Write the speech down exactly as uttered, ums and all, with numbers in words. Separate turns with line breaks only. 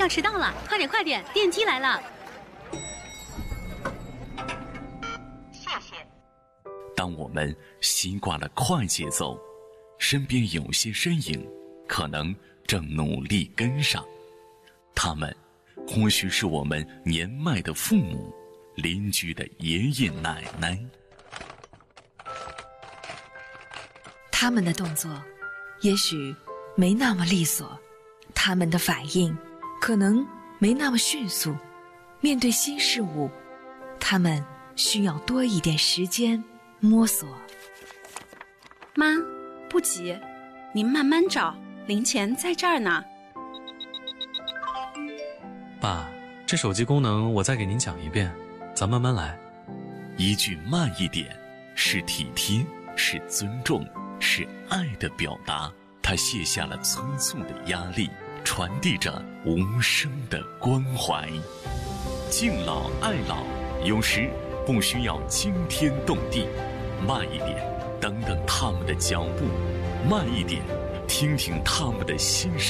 要迟到了，快点快点，电梯来了。
谢谢。
当我们习惯了快节奏，身边有些身影可能正努力跟上，他们或许是我们年迈的父母、邻居的爷爷奶奶。
他们的动作也许没那么利索，他们的反应可能没那么迅速，面对新事物，他们需要多一点时间摸索。
妈，不急，您慢慢找，零钱在这儿呢。
爸，这手机功能我再给您讲一遍，咱慢慢来。
一句慢一点，是体贴，是尊重，是爱的表达。他卸下了催促的压力，传递着无声的关怀。敬老爱老，有时不需要惊天动地，慢一点，等等他们的脚步；慢一点，听听他们的心声。